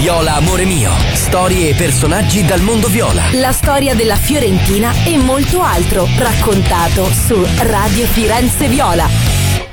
Viola amore mio. Storie e personaggi dal mondo viola. La storia della Fiorentina e molto altro, raccontato su Radio Firenze Viola.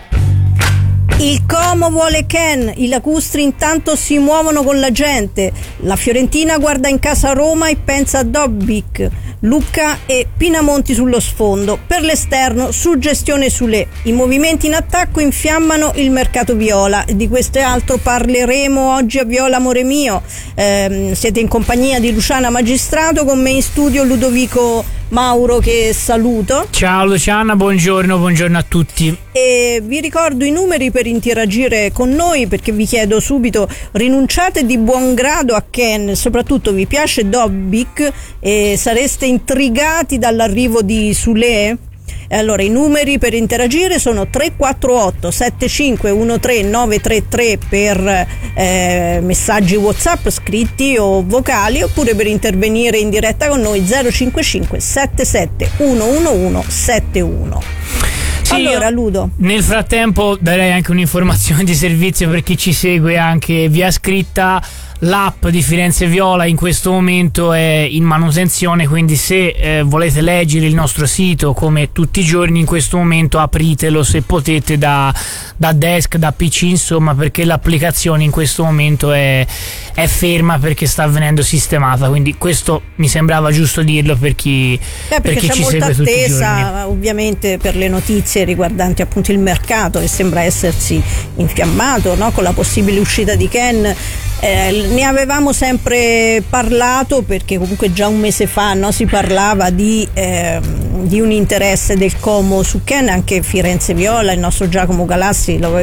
Il Como vuole Ken, i lacustri intanto si muovono con la gente. La Fiorentina guarda in casa Roma e pensa a Dobbik, Lucca e Pinamonti sullo sfondo. Per l'esterno, suggestione Sule. I movimenti in attacco infiammano il mercato viola. Di questo e altro parleremo oggi a Viola amore mio. Siete in compagnia di Luciana Magistrato, con me in studio Ludovico Mauro, che saluto. Ciao Luciana, buongiorno a tutti. E vi ricordo i numeri per interagire con noi, perché vi chiedo subito: rinunciate di buon grado a Ken, soprattutto vi piace Dobbik e sareste intrigati dall'arrivo di Sule? Allora, i numeri per interagire sono 348 7513 933 per messaggi WhatsApp scritti o vocali, oppure per intervenire in diretta con noi 055 77 111 71. Sì, allora Ludo, nel frattempo darei anche un'informazione di servizio per chi ci segue anche via scritta. L'app di Firenze Viola in questo momento è in manutenzione, quindi se volete leggere il nostro sito come tutti i giorni, in questo momento apritelo se potete da desk, da PC, insomma, perché l'applicazione in questo momento è ferma perché sta venendo sistemata, quindi questo mi sembrava giusto dirlo per chi ci segue tutti i giorni. C'è molta attesa ovviamente per le notizie riguardanti appunto il mercato, che sembra essersi infiammato, no? Con la possibile uscita di Ken. Ne avevamo sempre parlato, perché comunque già un mese fa, no, si parlava di un interesse del Como su Ken. Anche Firenze Viola, il nostro Giacomo Galassi lo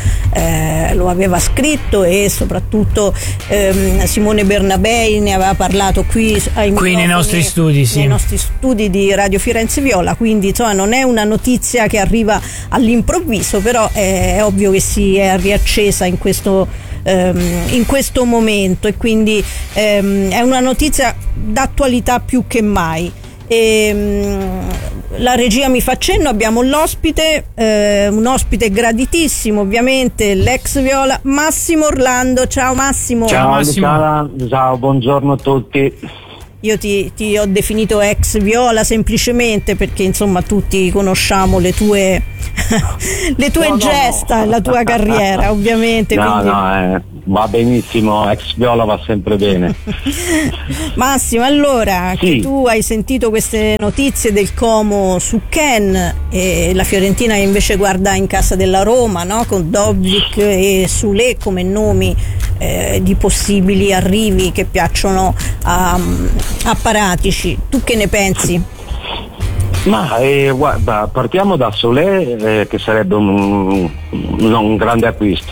aveva scritto, e soprattutto Simone Bernabei ne aveva parlato qui nei nostri studi, sì. Nei nostri studi di Radio Firenze Viola, quindi insomma non è una notizia che arriva all'improvviso, però è ovvio che si è riaccesa in questo momento, e quindi è una notizia d'attualità più che mai. La regia mi fa cenno, abbiamo l'ospite, un ospite graditissimo ovviamente, l'ex Viola Massimo Orlando. Ciao Massimo. Ciao Massimo. Ciao, buongiorno a tutti. Io ti ho definito ex Viola semplicemente perché insomma tutti conosciamo le tue gesta, la tua carriera ovviamente. Va benissimo, ex Viola va sempre bene. Massimo, allora, sì, che tu hai sentito queste notizie del Como su Ken, e la Fiorentina che invece guarda in casa della Roma, no? Con Dobbik e Sule come nomi di possibili arrivi che piacciono a Paratici. Tu che ne pensi? Guarda, partiamo da Sule, che sarebbe un grande acquisto.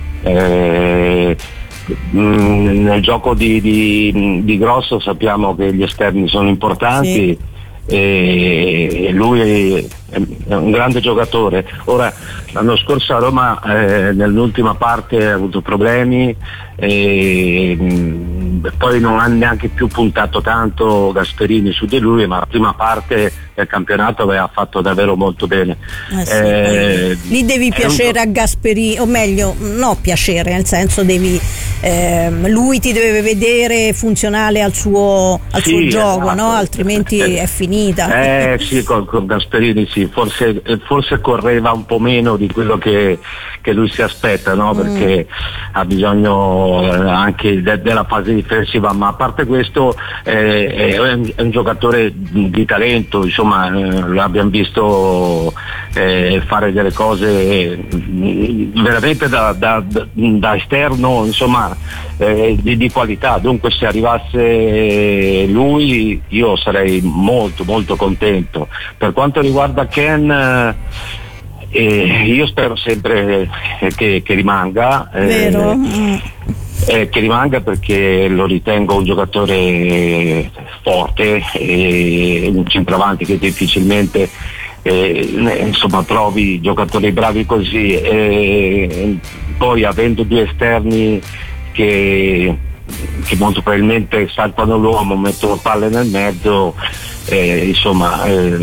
Nel gioco di Grosso sappiamo che gli esterni sono importanti, sì, e lui è un grande giocatore. Ora, l'anno scorso a Roma nell'ultima parte ha avuto problemi, e poi non ha neanche più puntato tanto Gasperini su di lui, ma la prima parte del campionato aveva fatto davvero molto bene. Lì devi piacere a Gasperini, o meglio, no, piacere, nel senso lui ti deve vedere funzionale al suo gioco, esatto, no? Altrimenti è finita. Sì, con Gasperini sì, forse correva un po' meno di quello che lui si aspetta, no? Perché ha bisogno anche della fase difensiva, ma a parte questo è un giocatore di talento, insomma, l'abbiamo visto fare delle cose veramente da esterno, insomma, di qualità. Dunque, se arrivasse lui io sarei molto molto contento. Per quanto riguarda Ken, io spero sempre che rimanga, vero? Che rimanga, perché lo ritengo un giocatore forte, un centravanti che difficilmente insomma trovi giocatori bravi così, poi avendo due esterni che molto probabilmente saltano l'uomo, mettono palle nel mezzo, insomma,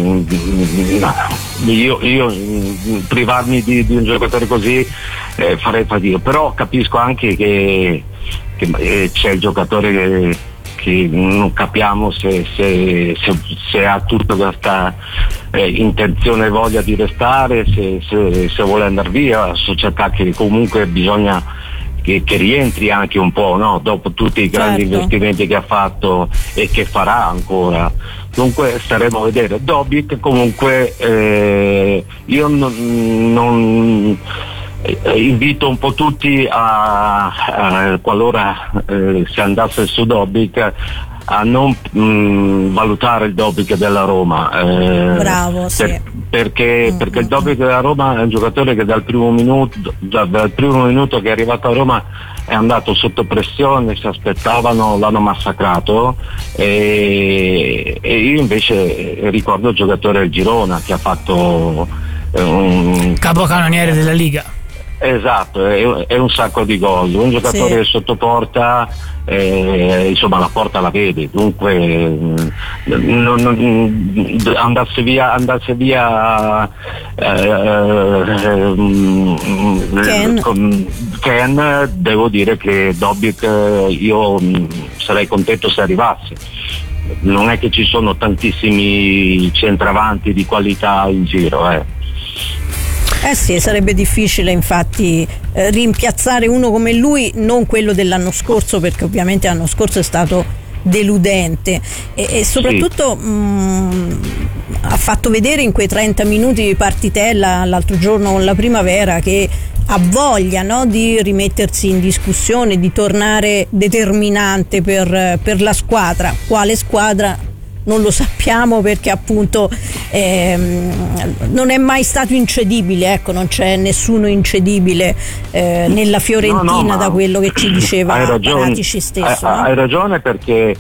io privarmi di un giocatore così farei fatica, però capisco anche che c'è il giocatore che non capiamo se ha tutta questa intenzione e voglia di restare, se vuole andare via, la società che comunque bisogna che rientri anche un po', no? Dopo tutti i grandi investimenti che ha fatto e che farà ancora. Dunque staremo a vedere. Dobbik comunque io non invito un po' tutti a qualora si andasse su Dobbik a non valutare il Dobbik della Roma. Bravo, sì. Perché il Dobbik della Roma è un giocatore che dal primo minuto che è arrivato a Roma è andato sotto pressione, si aspettavano, l'hanno massacrato, e io invece ricordo il giocatore del Girona che ha fatto capocannoniere della Liga. Esatto, è un sacco di gol, un giocatore sotto porta, insomma la porta la vede, dunque andasse via Ken, devo dire che Dobbik io sarei contento se arrivasse. Non è che ci sono tantissimi centravanti di qualità in giro, sì, sarebbe difficile infatti rimpiazzare uno come lui, non quello dell'anno scorso, perché ovviamente l'anno scorso è stato deludente e soprattutto ha fatto vedere in quei 30 minuti di partitella l'altro giorno con la Primavera che ha voglia, no, di rimettersi in discussione, di tornare determinante per la squadra. Quale squadra? Non lo sappiamo, perché appunto non è mai stato incedibile, ecco, non c'è nessuno incedibile nella Fiorentina, da quello che ci diceva Paratici stesso. Hai ragione, perché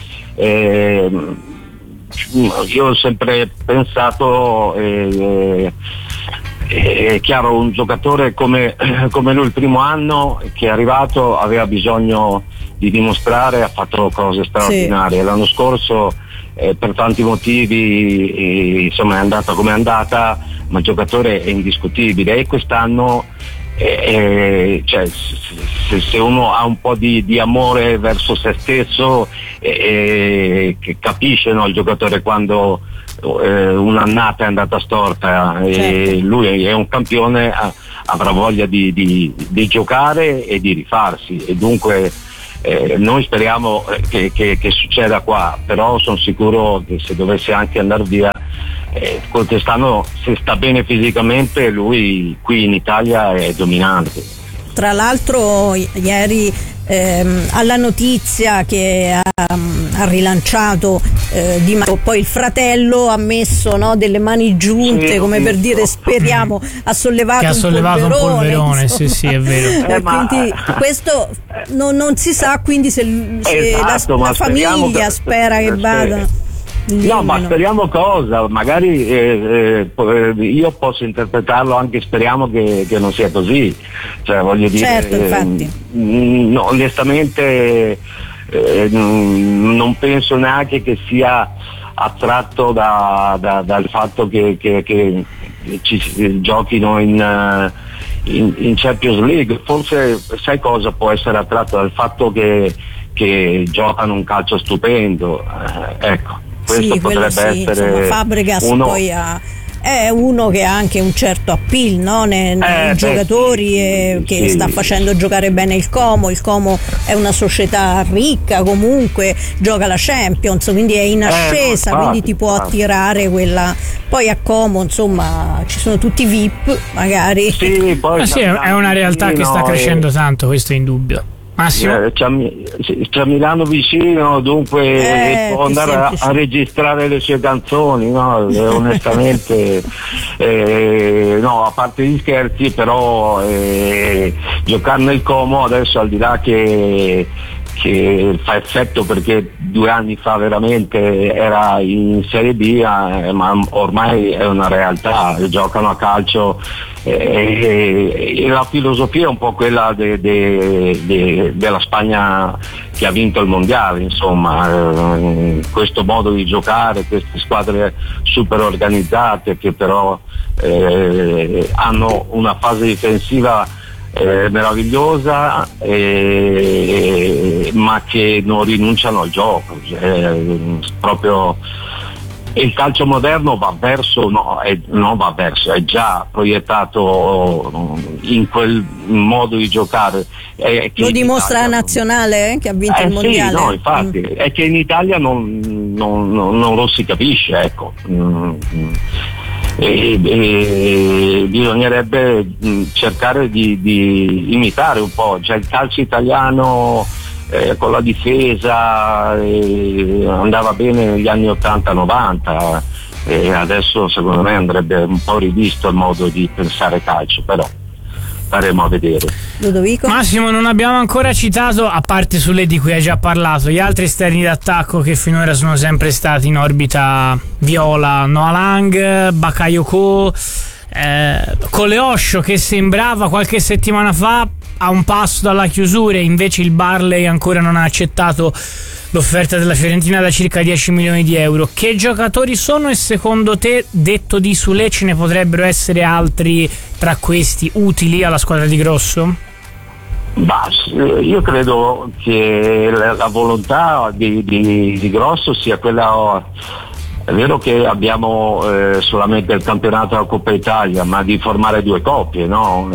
io ho sempre pensato, è chiaro, un giocatore come lui il primo anno che è arrivato aveva bisogno di dimostrare, ha fatto cose straordinarie. L'anno scorso per tanti motivi insomma è andata come è andata, ma il giocatore è indiscutibile, e quest'anno cioè, se uno ha un po' di amore verso se stesso, che capisce, no, il giocatore quando un'annata è andata storta, e lui è un campione, avrà voglia di giocare e di rifarsi, e dunque noi speriamo che succeda qua, però sono sicuro che se dovesse anche andare via quest'anno, se sta bene fisicamente, lui qui in Italia è dominante. Tra l'altro ieri alla notizia che ha rilanciato Di Matteo, poi il fratello ha messo, no, delle mani giunte, come per dire speriamo, ha sollevato un polverone, sì, è vero. Quindi questo non si sa, quindi se esatto, la famiglia spera che vada. No, ma speriamo cosa? Magari io posso interpretarlo anche, speriamo che non sia così. Cioè, voglio dire, certo, infatti. No, onestamente non penso neanche che sia attratto dal fatto che ci giochino in Champions League. Forse sai cosa può essere attratto? Dal fatto che giocano un calcio stupendo, ecco. Questo potrebbe essere, insomma, Fabregas poi è uno che ha anche un certo appeal, no? nei giocatori, che sta facendo giocare bene il Como è una società ricca, comunque gioca la Champions, quindi è in ascesa, quindi ti può attirare quella. Poi a Como insomma ci sono tutti i VIP magari. Sì, poi è una realtà che sta crescendo tanto, questo è indubbio. C'è Milano vicino, dunque può andare a registrare le sue canzoni, no? Onestamente no, a parte gli scherzi, però giocare nel Como adesso, al di là che fa effetto perché 2 anni fa veramente era in Serie B, ma ormai è una realtà, giocano a calcio, e la filosofia è un po' quella della Spagna che ha vinto il mondiale, insomma, questo modo di giocare, queste squadre super organizzate che però hanno una fase difensiva meravigliosa, ma che non rinunciano al gioco, proprio. Il calcio moderno è già proiettato in quel modo di giocare. Lo dimostra la nazionale che ha vinto il mondiale. Sì, no, infatti, è che in Italia non lo si capisce, ecco. Bisognerebbe cercare di imitare un po', cioè il calcio italiano con la difesa andava bene negli anni 80-90 e adesso secondo me andrebbe un po' rivisto il modo di pensare calcio, però staremo a vedere. Ludovico? Massimo, non abbiamo ancora citato, a parte sulle di cui hai già parlato, gli altri esterni d'attacco che finora sono sempre stati in orbita viola: Noah Lang, Bakayoko, Coleoscio, che sembrava qualche settimana fa a un passo dalla chiusura, e invece il Barley ancora non ha accettato l'offerta della Fiorentina da circa 10 milioni di euro. Che giocatori sono, e secondo te, detto di Sule, ce ne potrebbero essere altri tra questi utili alla squadra di Grosso? Io credo che la volontà di Grosso sia quella. È vero che abbiamo solamente il campionato della Coppa Italia, ma di formare due coppie, no?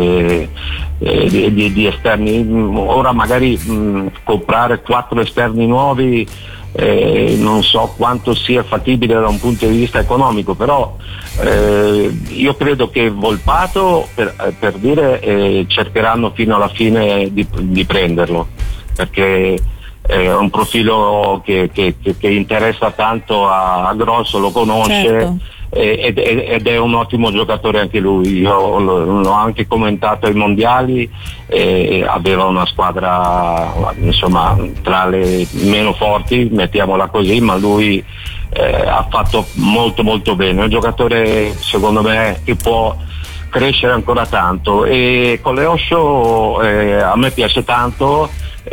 Di esterni. Ora magari comprare 4 esterni nuovi non so quanto sia fattibile da un punto di vista economico, però io credo che Volpato, per dire, cercheranno fino alla fine di prenderlo, perché è un profilo che interessa tanto a Grosso, lo conosce, certo. Ed è un ottimo giocatore anche lui. Io l'ho anche commentato ai mondiali, aveva una squadra insomma tra le meno forti, mettiamola così, ma lui ha fatto molto molto bene, è un giocatore secondo me che può crescere ancora tanto, e Coleoscio a me piace tanto.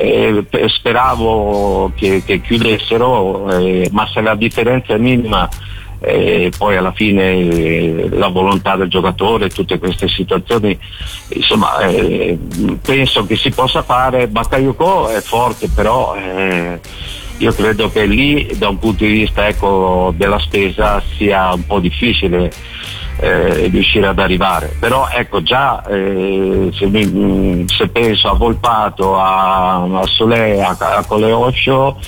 Speravo che chiudessero, ma se la differenza è minima, poi alla fine la volontà del giocatore, tutte queste situazioni, insomma, penso che si possa fare. Bakayoko è forte, però io credo che lì da un punto di vista della spesa sia un po' difficile riuscire ad arrivare, però ecco già se penso a Volpato, a Solé, a Coleoscio,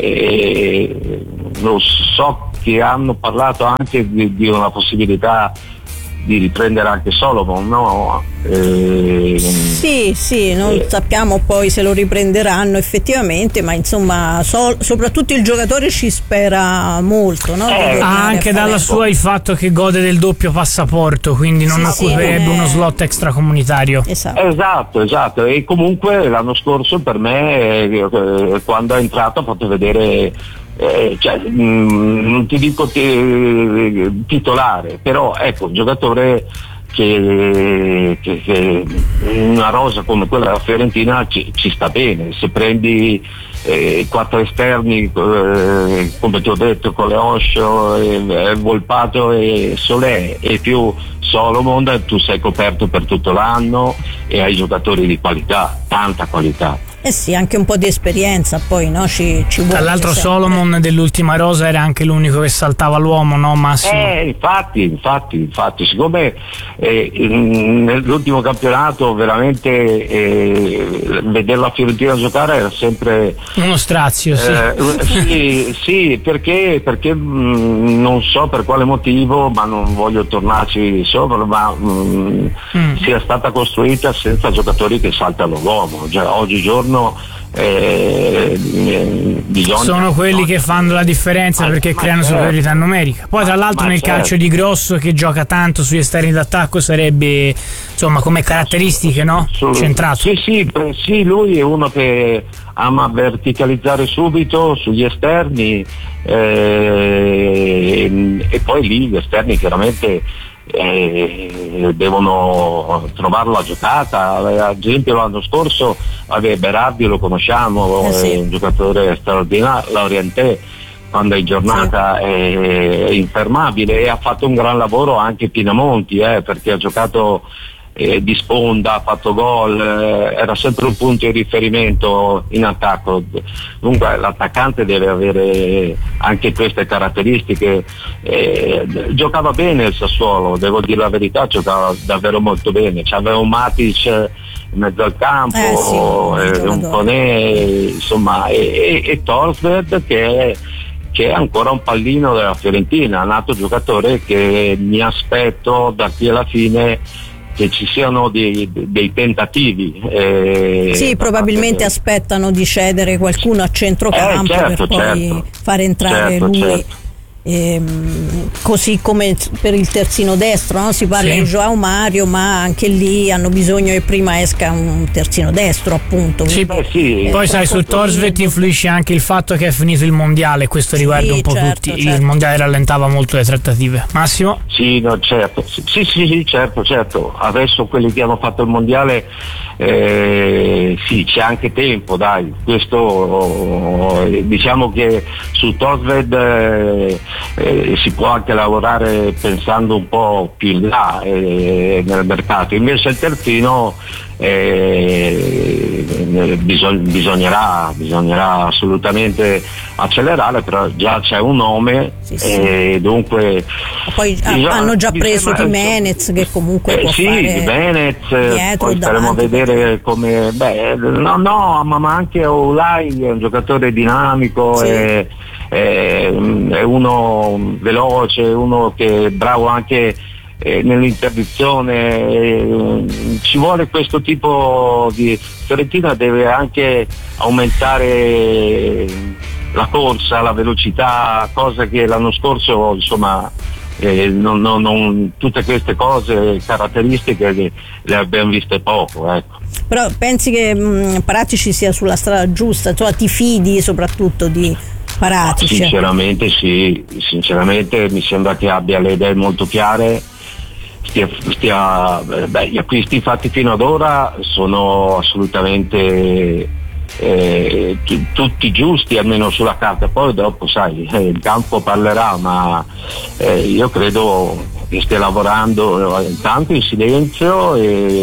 lo so che hanno parlato anche di una possibilità di riprendere anche Solomon, no? Sì, non sappiamo poi se lo riprenderanno effettivamente, ma insomma soprattutto il giocatore ci spera molto, no? Anche dalla sua il fatto che gode del doppio passaporto, quindi non occuperebbe uno slot extracomunitario. Esatto, e comunque l'anno scorso per me quando è entrato ha fatto vedere non ti dico titolare, però ecco, un giocatore che una rosa come quella della Fiorentina ci sta bene. Se prendi 4 esterni come ti ho detto, Coleoscio, Volpato e Solé e più Solomon, tu sei coperto per tutto l'anno e hai giocatori di qualità, tanta qualità. Sì, anche un po' di esperienza poi, no? Ci vuole. Tra l'altro Solomon dell'ultima rosa era anche l'unico che saltava l'uomo, no Massimo? Infatti, siccome nell'ultimo campionato veramente vedere la Fiorentina giocare era sempre uno strazio, sì, perché non so per quale motivo, ma non voglio tornarci sopra, ma sia stata costruita senza giocatori che saltano l'uomo, cioè oggigiorno sono quelli che fanno la differenza, perché creano superiorità numerica. Poi tra l'altro nel calcio di Grosso, che gioca tanto sugli esterni d'attacco, sarebbe insomma come caratteristiche, no? Centrato. Sì, lui è uno che ama verticalizzare subito sugli esterni, e poi lì gli esterni chiaramente devono trovare la giocata. Ad esempio l'anno scorso Berardi lo conosciamo, è un giocatore straordinario, Laurienté quando è in giornata è infermabile, e ha fatto un gran lavoro anche Pinamonti, perché ha giocato di sponda, ha fatto gol, era sempre un punto di riferimento in attacco. Dunque l'attaccante deve avere anche queste caratteristiche. Giocava bene il Sassuolo, devo dire la verità, giocava davvero molto bene. C'aveva un Matic in mezzo al campo, un Koné, insomma, e Torsved che è ancora un pallino della Fiorentina, un altro giocatore che mi aspetto da qui alla fine che ci siano dei tentativi. Sì, probabilmente aspettano di cedere qualcuno a centrocampo per poi fare entrare lui. Certo. Così come per il terzino destro, no? Si parla di João Mario, ma anche lì hanno bisogno che prima esca un terzino destro, appunto. Poi sai, su Torsved influisce anche il fatto che è finito il mondiale, questo riguarda un po' tutti. Il mondiale rallentava molto le trattative. Massimo? Sì, no, certo. Sì, certo. Adesso quelli che hanno fatto il mondiale, sì, c'è anche tempo, dai. Questo diciamo che su Torsved si può anche lavorare pensando un po' più in là nel mercato. Invece il terzino bisognerà assolutamente accelerare, però già c'è un nome, e dunque poi hanno già preso Jimenez che comunque può fare Jimenez, poi staremo a vedere come ma anche Olai è un giocatore dinamico, è uno veloce, uno che è bravo anche nell'interdizione. Ci vuole questo tipo di Fiorentina, deve anche aumentare la corsa, la velocità, cosa che l'anno scorso insomma non tutte queste cose caratteristiche le abbiamo viste poco, ecco. Però pensi che Paratici sia sulla strada giusta? Tu ti fidi soprattutto di Paratici? Sinceramente sì, mi sembra che abbia le idee molto chiare. Gli acquisti fatti fino ad ora sono assolutamente tutti giusti, almeno sulla carta. Poi dopo sai, il campo parlerà, ma io credo che stia lavorando intanto in silenzio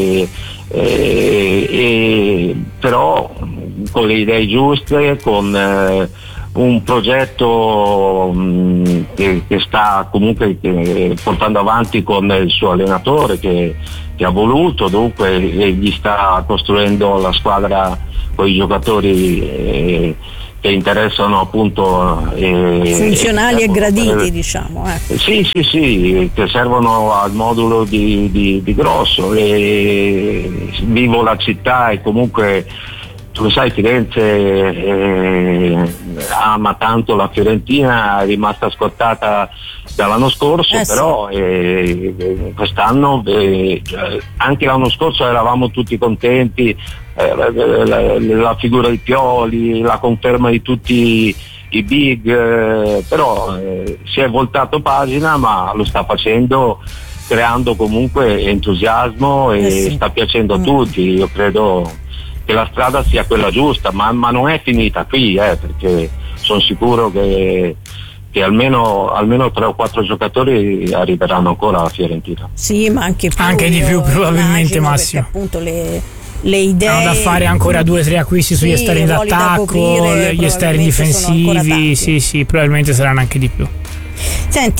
però con le idee giuste, con un progetto che sta comunque portando avanti con il suo allenatore che ha voluto, dunque gli sta costruendo la squadra con i giocatori che interessano appunto funzionali e graditi, diciamo. Sì, che servono al modulo di Grosso. Vivo la città e comunque tu sai, Firenze ama tanto la Fiorentina, è rimasta scottata dall'anno scorso, però quest'anno, anche l'anno scorso eravamo tutti contenti, la figura di Pioli, la conferma di tutti i big, però si è voltato pagina, ma lo sta facendo creando comunque entusiasmo e sta piacendo a tutti. Io credo che la strada sia quella giusta, ma non è finita qui, perché sono sicuro che almeno 3 o 4 giocatori arriveranno ancora alla Fiorentina. Sì, ma anche di più probabilmente, Massimo. Appunto le idee hanno da fare ancora 2 o 3 acquisti sugli esterni d'attacco, gli esterni difensivi, sì, probabilmente saranno anche di più. Senti,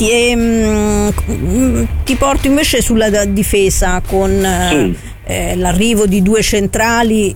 ti porto invece sulla difesa con l'arrivo di 2 centrali.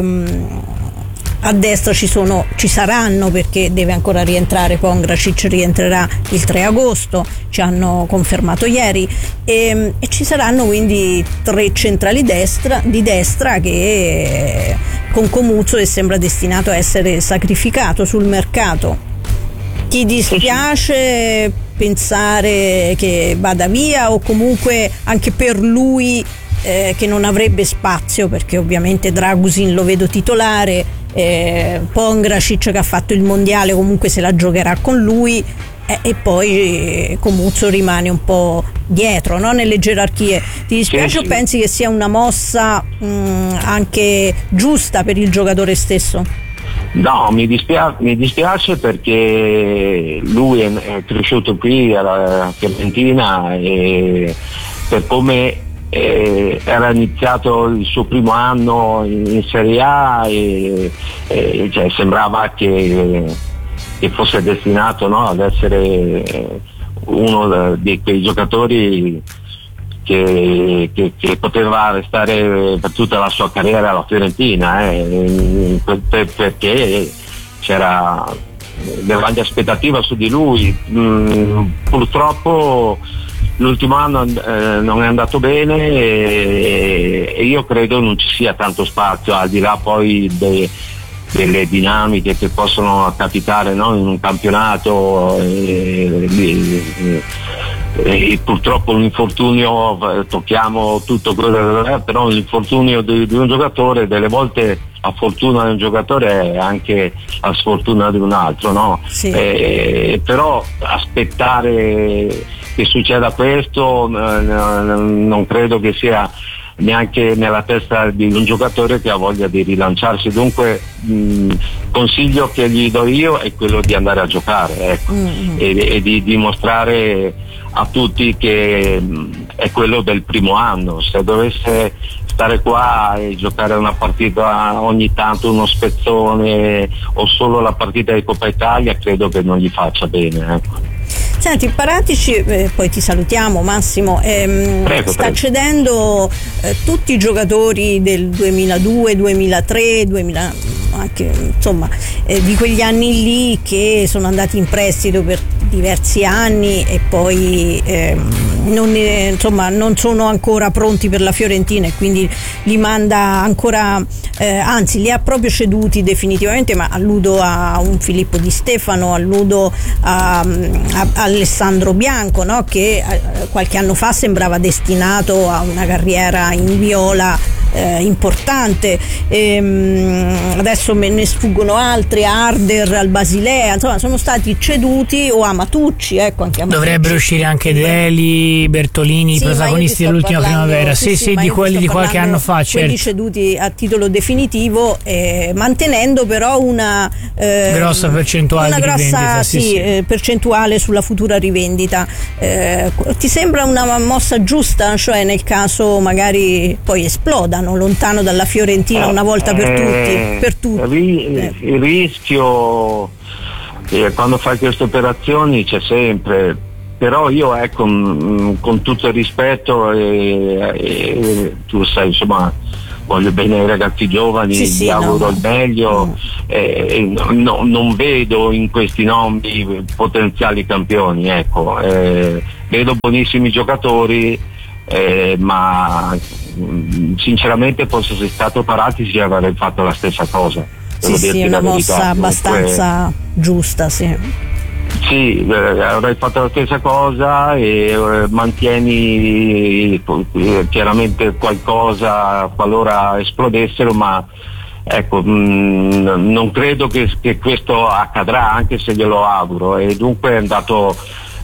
A destra ci saranno, perché deve ancora rientrare Pongracic, rientrerà il 3 agosto, ci hanno confermato ieri, e ci saranno quindi 3 centrali di destra che con Comuzzo, che sembra destinato a essere sacrificato sul mercato. Ti dispiace pensare che vada via, o comunque anche per lui che non avrebbe spazio, perché ovviamente Dragusin lo vedo titolare, Pongracic che ha fatto il mondiale comunque se la giocherà con lui, e poi Comuzzo rimane un po' dietro, no? Nelle gerarchie. Ti dispiace o pensi che sia una mossa anche giusta per il giocatore stesso? No, mi dispiace perché lui è cresciuto qui alla Fiorentina, e per come era iniziato il suo primo anno in Serie A e cioè, sembrava che fosse destinato, no, ad essere uno di quei giocatori che poteva restare per tutta la sua carriera alla Fiorentina, perché c'era grandi aspettative su di lui. Purtroppo l'ultimo anno non è andato bene e io credo non ci sia tanto spazio, al di là poi delle dinamiche che possono capitare, no, in un campionato, e purtroppo l'infortunio, tocchiamo tutto quello che è, però l'infortunio di un giocatore, delle volte la fortuna di un giocatore è anche la sfortuna di un altro, no? Sì. Però aspettare che succeda questo non credo che sia neanche nella testa di un giocatore che ha voglia di rilanciarsi. Dunque consiglio che gli do io è quello di andare a giocare, ecco, e di dimostrare a tutti che è quello del primo anno. Se dovesse stare qua e giocare una partita ogni tanto, uno spezzone o solo la partita di Coppa Italia, credo che non gli faccia bene, ecco. Senti, Paratici, poi ti salutiamo Massimo, sta cedendo tutti i giocatori del 2002, 2003, 2000, anche, insomma, di quegli anni lì, che sono andati in prestito per diversi anni e poi non sono ancora pronti per la Fiorentina, e quindi li manda ancora, anzi li ha proprio ceduti definitivamente, ma alludo a un Filippo Di Stefano, alludo a Alessandro Bianco, no? Che qualche anno fa sembrava destinato a una carriera in viola importante, adesso me ne sfuggono altri, Arder al Basilea, insomma sono stati ceduti, o a Matucci, ecco, anche a Matucci. Dovrebbero uscire anche Deli, Bertolini, i protagonisti dell'ultima primavera, sì, di quelli di qualche anno fa, certo. Quelli ceduti a titolo definitivo, mantenendo però una grossa percentuale di rivendita, sì. Percentuale sulla futura rivendita. Ti sembra una mossa giusta, cioè nel caso magari poi esplodano lontano dalla Fiorentina una volta per tutti? Il rischio quando fai queste operazioni c'è sempre, però io, ecco, con tutto il rispetto, tu sai, insomma, voglio bene ai ragazzi giovani, gli auguro il meglio, non vedo in questi nomi potenziali campioni, ecco, vedo buonissimi giocatori, ma sinceramente fossi stato Paratici avrei fatto la stessa cosa. Sì, una mossa abbastanza giusta, sì. Sì, avrei fatto la stessa cosa e mantieni chiaramente qualcosa qualora esplodessero, ma ecco, non credo che questo accadrà, anche se glielo auguro, e dunque è andato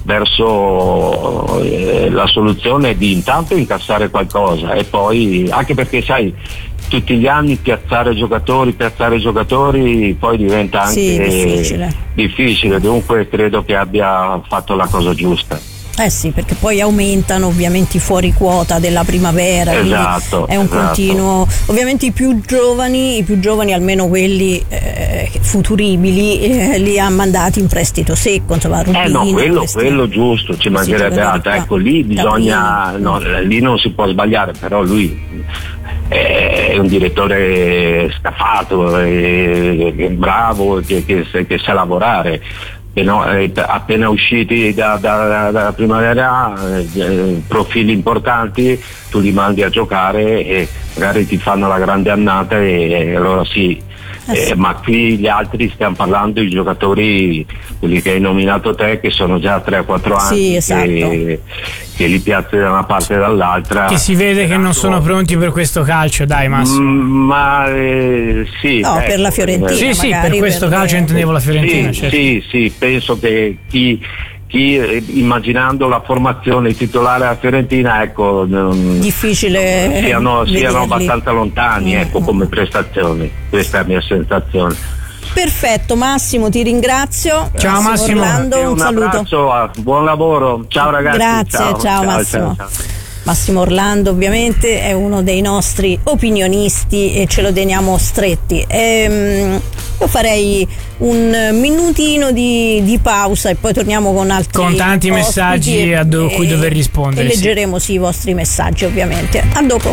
verso la soluzione di intanto incassare qualcosa, e poi, anche perché sai, tutti gli anni piazzare giocatori poi diventa anche difficile, dunque credo che abbia fatto la cosa giusta. Sì, perché poi aumentano ovviamente i fuori quota della primavera, esatto, è un continuo. Ovviamente i più giovani, almeno quelli futuribili, li ha mandati in prestito secco, insomma, Rubino, quello giusto, ci mancherebbe altro, ecco, lì bisogna, lì non si può sbagliare, però lui è un direttore scafato, è bravo, che sa lavorare. No, appena usciti da primavera, profili importanti, tu li mandi a giocare e magari ti fanno la grande annata, e allora sì. Ma qui gli altri, stiamo parlando di giocatori, quelli che hai nominato te, che sono già 3-4 anni, che li piazzi da una parte e dall'altra, che si vede che non sono pronti per questo calcio, dai Massimo. Sì, per la Fiorentina, sì, per questo calcio intendevo la Fiorentina, certo. Sì, penso che chi immaginando la formazione titolare alla Fiorentina, ecco, difficile siano abbastanza lontani, ecco, come prestazioni. Questa è la mia sensazione. Perfetto, Massimo, ti ringrazio. Ciao Massimo, Orlando, un saluto. Abbraccio, buon lavoro, ciao ragazzi. Grazie, ciao Massimo. Ciao. Massimo Orlando ovviamente è uno dei nostri opinionisti e ce lo teniamo stretti. Io farei un minutino di pausa e poi torniamo con altri, con tanti messaggi a cui dover rispondere, e leggeremo sì i vostri messaggi ovviamente. A dopo.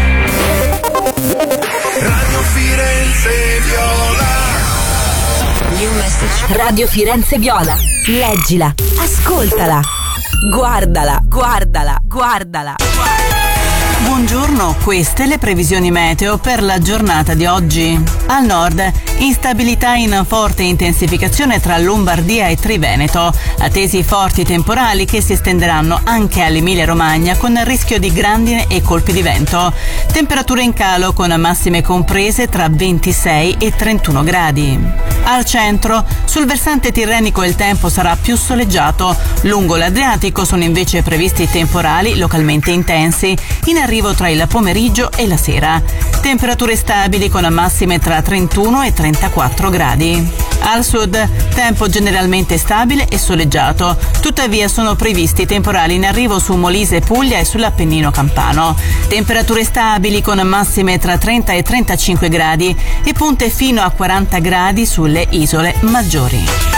Radio Firenze Viola. New message. Radio Firenze Viola. Leggila, ascoltala, guardala, guardala, guardala. Buongiorno, queste le previsioni meteo per la giornata di oggi. Al nord, instabilità in forte intensificazione tra Lombardia e Triveneto, attesi forti temporali che si estenderanno anche all'Emilia Romagna con rischio di grandine e colpi di vento. Temperature in calo con massime comprese tra 26 e 31 gradi. Al centro, sul versante tirrenico il tempo sarà più soleggiato. Lungo l'Adriatico sono invece previsti temporali localmente intensi, in arrivo tra il pomeriggio e la sera. Temperature stabili con massime tra 31 e 34 gradi. Al sud, tempo generalmente stabile e soleggiato. Tuttavia sono previsti temporali in arrivo su Molise, Puglia e sull'Appennino campano. Temperature stabili con massime tra 30 e 35 gradi e punte fino a 40 gradi sulle isole maggiori.